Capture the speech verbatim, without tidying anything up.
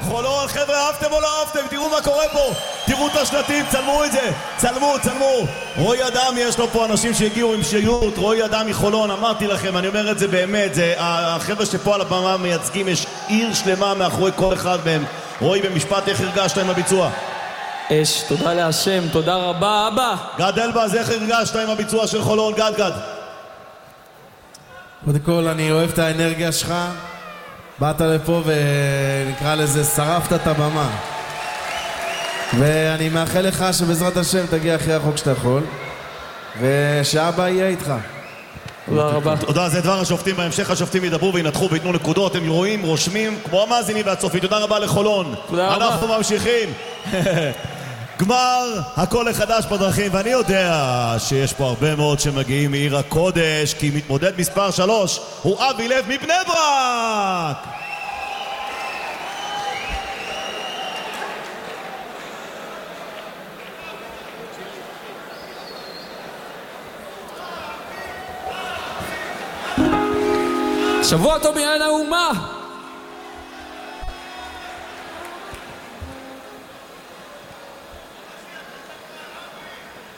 חולון, חבר'ה, אהבתם או לא אהבתם? תראו מה קורה פה, תראו את השלטים, צלמו את זה, צלמו, צלמו. רועי אדם, יש לו פה אנשים שהגיעו עם שירות, רועי אדם מחולון, אמרתי לכם, אני אומר את זה באמת, זה החבר'ה שפה על הבמה מייצגים, יש עיר שלמה מאחורי כל אחד מהם. רועי, במשפט, איך הרגשת עם הביצוע? אש, תודה להשם, תודה רבה, אבא. גד אלבז, איך הרגשת עם הביצוע של חולון? גד, גד. קודם כל, אני אוהב את האנרגיה שלך. באת לפה ונקרא לזה, שרפת את הבמה. ואני מאחל לך שבעזרת השם תגיע הכי רחוק שאתה יכול, ושאבא יהיה איתך. תודה רבה. תודה, זה דבר השופטים, בהמשך השופטים ידברו וינתחו ויתנו נקודות, הם רואים, רושמים, כמו המאזינים והצופים. תודה רבה לחולון. תודה רבה. אנחנו ממשיכים. גמר הכל החדש בדרכים, ואני יודע שיש פה הרבה מאוד שמגיעים מעיר הקודש, כי מתמודד מספר שלוש הוא אבי לב מבני ברק. שבוע טוב בעניין האומה.